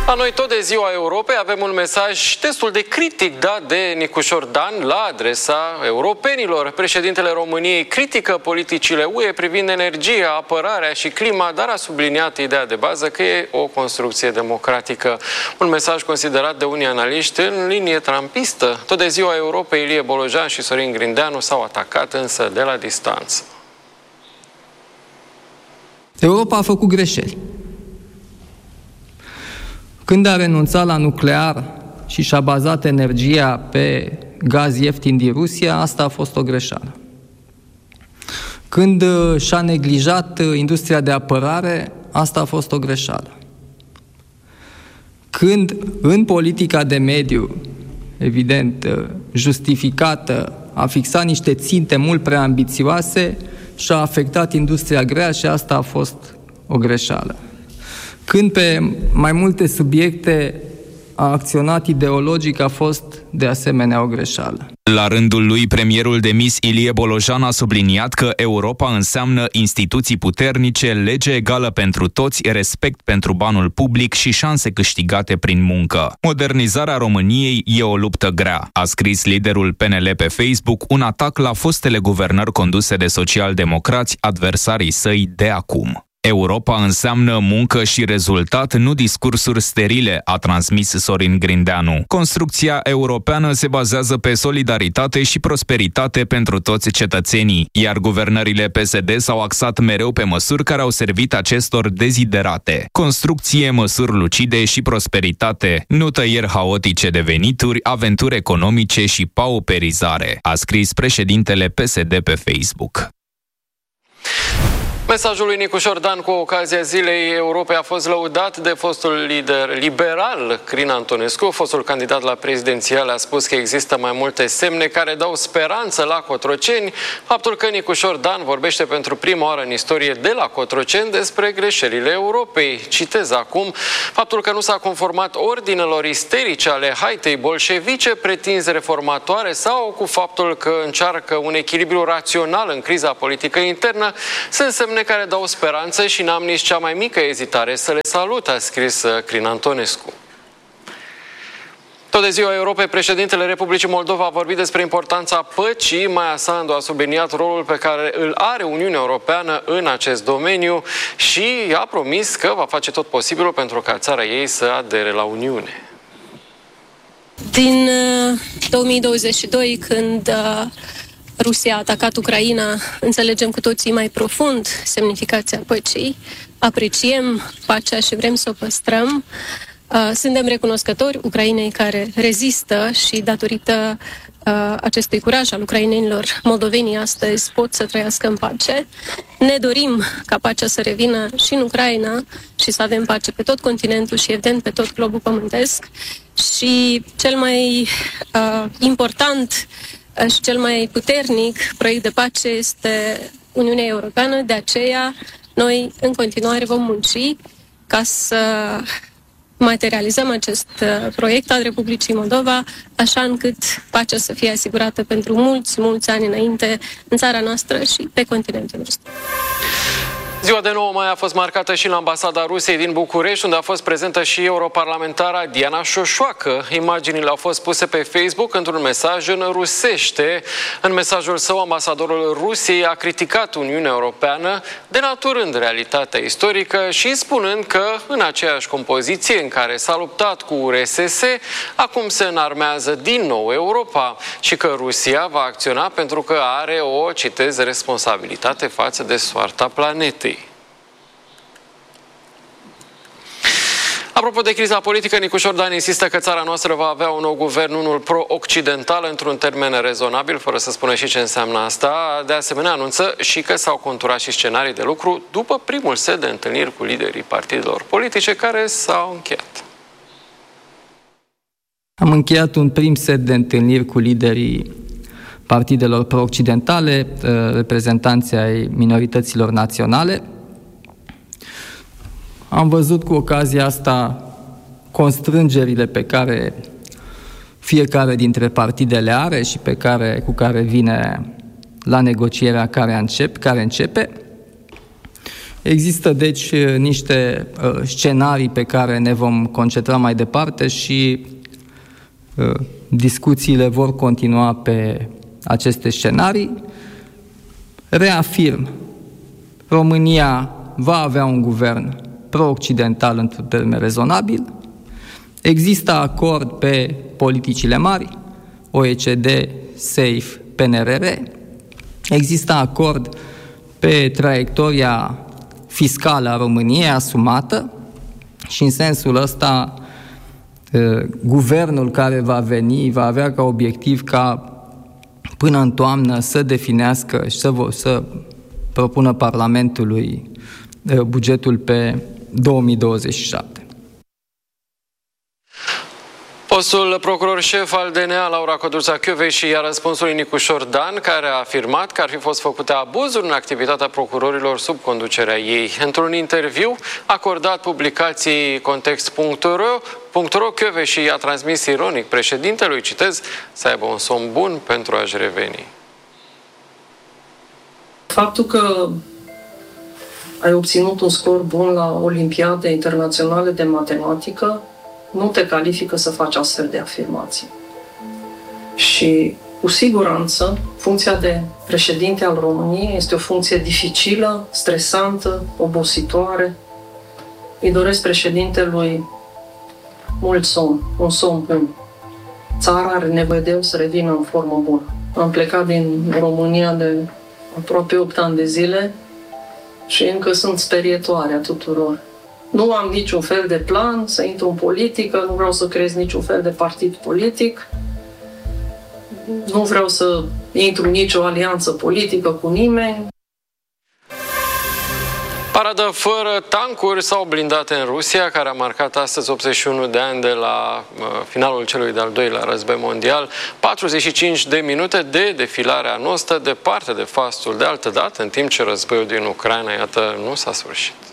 La noi tot de Ziua Europei avem un mesaj destul de critic dat de Nicușor Dan la adresa europenilor. Președintele României critică politicile UE privind energia, apărarea și clima, dar a subliniat ideea de bază că e o construcție democratică. Un mesaj considerat de unii analiști în linie trampistă. Tot de Ziua Europei, Ilie Bolojan și Sorin Grindeanu s-au atacat însă de la distanță. Europa a făcut greșeli. Când a renunțat la nuclear și și-a bazat energia pe gaz ieftin din Rusia, asta a fost o greșeală. Când și-a neglijat industria de apărare, asta a fost o greșeală. Când în politica de mediu, evident, justificată, a fixat niște ținte mult prea ambițioase și a afectat industria grea și asta a fost o greșeală. Când pe mai multe subiecte a acționat ideologic, a fost de asemenea o greșeală. La rândul lui, premierul demis Ilie Bolojan a subliniat că Europa înseamnă instituții puternice, lege egală pentru toți, respect pentru banul public și șanse câștigate prin muncă. Modernizarea României e o luptă grea, a scris liderul PNL pe Facebook, un atac la fostele guvernări conduse de socialdemocrați, adversarii săi de acum. Europa înseamnă muncă și rezultat, nu discursuri sterile, a transmis Sorin Grindeanu. Construcția europeană se bazează pe solidaritate și prosperitate pentru toți cetățenii, iar guvernările PSD s-au axat mereu pe măsuri care au servit acestor deziderate. Construcție, măsuri lucide și prosperitate, nu tăieri haotice de venituri, aventuri economice și pauperizare, a scris președintele PSD pe Facebook. Mesajul lui Nicușor Dan cu ocazia Zilei Europei a fost lăudat de fostul lider liberal Crin Antonescu. Fostul candidat la prezidențiale a spus că există mai multe semne care dau speranță la Cotroceni. Faptul că Nicușor Dan vorbește pentru prima oară în istorie de la Cotroceni despre greșelile Europei. Citez acum: faptul că nu s-a conformat ordinelor isterice ale haitei bolșevice pretinse reformatoare sau cu faptul că încearcă un echilibru rațional în criza politică internă sunt semne care dau speranță și n-am nici cea mai mică ezitare să le salut, a scris Crin Antonescu. Tot de Ziua Europei, președintele Republicii Moldova a vorbit despre importanța păcii. Maia Sandu a subliniat rolul pe care îl are Uniunea Europeană în acest domeniu și a promis că va face tot posibilul pentru ca țara ei să adere la Uniune. Din 2022, când Rusia a atacat Ucraina, înțelegem cu toții mai profund semnificația păcii, apreciem pacea și vrem să o păstrăm. Suntem recunoscători Ucrainei care rezistă și datorită acestui curaj al ucrainenilor, moldovenii astăzi pot să trăiască în pace. Ne dorim ca pacea să revină și în Ucraina și să avem pace pe tot continentul și evident pe tot globul pământesc. Și cel mai important și cel mai puternic proiect de pace este Uniunea Europeană, de aceea noi în continuare vom munci ca să materializăm acest proiect al Republicii Moldova, așa încât pacea să fie asigurată pentru mulți, mulți ani înainte în țara noastră și pe continentul nostru. Ziua de 9 mai a fost marcată și la Ambasada Rusiei din București, unde a fost prezentă și europarlamentara Diana Șoșoacă. Imaginile au fost puse pe Facebook într-un mesaj în rusește. În mesajul său, ambasadorul Rusiei a criticat Uniunea Europeană, denaturând realitatea istorică și spunând că în aceeași compoziție în care s-a luptat cu URSS, acum se înarmează din nou Europa și că Rusia va acționa pentru că are o, citez, responsabilitate față de soarta planetei. Apropo de criza politică, Nicușor Dan insistă că țara noastră va avea un nou guvern, unul pro-occidental, într-un termen rezonabil, fără să spună și ce înseamnă asta. De asemenea, anunță și că s-au conturat și scenarii de lucru după primul set de întâlniri cu liderii partidelor politice care s-au încheiat. Am încheiat un prim set de întâlniri cu liderii partidelor pro-occidentale, reprezentanții ai minorităților naționale. Am văzut cu ocazia asta constrângerile pe care fiecare dintre partide le are și cu care vine la negocierea care începe. Există, deci, niște scenarii pe care ne vom concentra mai departe și discuțiile vor continua pe aceste scenarii. Reafirm, România va avea un guvern pro-occidental într-un termen rezonabil. Există acord pe politicile mari, OECD, SAFE, PNRR. Există acord pe traiectoria fiscală a României asumată și în sensul ăsta guvernul care va veni va avea ca obiectiv ca până în toamnă să definească și să propună Parlamentului bugetul pe 2027. Fostul procuror șef al DNA, Laura Codruța-Kövesi, i-a răspuns lui Nicușor Dan, care a afirmat că ar fi fost făcute abuzuri în activitatea procurorilor sub conducerea ei. Într-un interviu acordat publicației Context.ro, Kövesi i-a transmis ironic președintelui, citez, să aibă un somn bun pentru a-și reveni. Faptul că ai obținut un scor bun la Olimpiade Internaționale de Matematică nu te califică să faci astfel de afirmații. Și, cu siguranță, funcția de președinte al României este o funcție dificilă, stresantă, obositoare. Îi doresc președintelui mult somn, un somn bun. Țara are nevoie de el să revină în formă bună. Am plecat din România de aproape 8 ani de zile și încă sunt sperietoare a tuturor. Nu am niciun fel de plan să intru în politică, nu vreau să creez niciun fel de partid politic, nu vreau să intru în nicio alianță politică cu nimeni. Paradă fără tancuri sau blindate în Rusia, care a marcat astăzi 81 de ani de la finalul celui de-al doilea război mondial. 45 de minute de defilarea noastră, departe de fastul de altădată, în timp ce războiul din Ucraina, iată, nu s-a sfârșit.